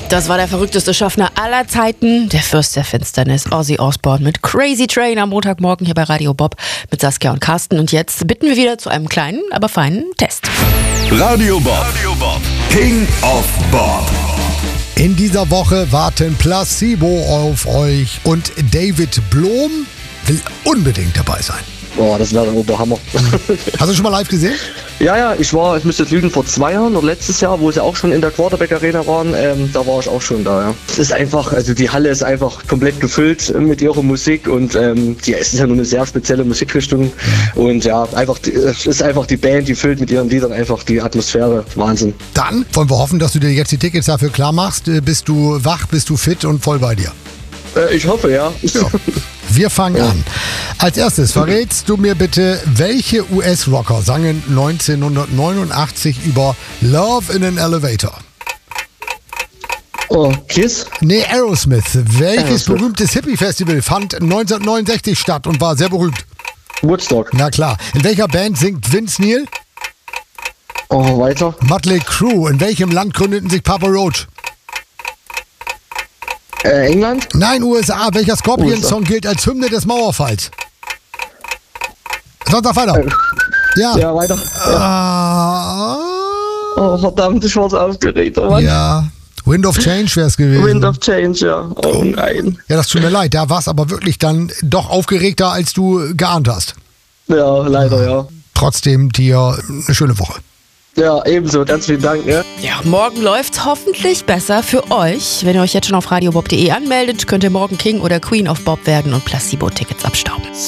Das war der verrückteste Schaffner aller Zeiten, der Fürst der Finsternis, Ozzy Osbourne mit Crazy Train am Montagmorgen hier bei Radio Bob mit Saskia und Carsten. Und jetzt bitten wir wieder zu einem kleinen, aber feinen Test. Radio Bob, King of Bob. In dieser Woche warten Placebo auf euch und David Blom will unbedingt dabei sein. Boah, das wäre der Oberhammer. Hast du schon mal live gesehen? Ja, ich müsste jetzt lügen, vor 2 Jahren oder letztes Jahr, wo sie auch schon in der Quarterback Arena waren, da war ich auch schon da, ja. Es ist einfach, also die Halle ist einfach komplett gefüllt mit ihrer Musik und es ist ja nur eine sehr spezielle Musikrichtung und ja, es ist einfach die Band, die füllt mit ihren Liedern einfach die Atmosphäre. Wahnsinn. Dann wollen wir hoffen, dass du dir jetzt die Tickets dafür klar machst. Bist du wach, bist du fit und voll bei dir? Ich hoffe, ja. Wir fangen an. Als erstes verrätst du mir bitte, welche US-Rocker sangen 1989 über Love in an Elevator? Oh, Kiss? Nee, Aerosmith. Welches Aerosmith. berühmtes Hippie-Festival fand 1969 statt und war sehr berühmt? Woodstock. Na klar. In welcher Band singt Vince Neil? Oh, weiter. Mötley Crüe. In welchem Land gründeten sich Papa Roach? England? Nein, USA. Welcher Scorpions-Song gilt als Hymne des Mauerfalls? Sonst noch weiter. Ja, weiter. Ah, Oh, verdammt, ich war so aufgeregt. Oh, Mann. ja. Wind of Change wäre es gewesen. Wind of Change, ja. Oh nein. Ja, das tut mir leid. Da war es aber wirklich dann doch aufgeregter, als du geahnt hast. Ja, leider, ja. Trotzdem dir eine schöne Woche. Ja, ebenso. Ganz vielen Dank, ja. Ja, morgen läuft's hoffentlich besser für euch. Wenn ihr euch jetzt schon auf radiobob.de anmeldet, könnt ihr morgen King oder Queen of Bob werden und Placebo-Tickets abstauben.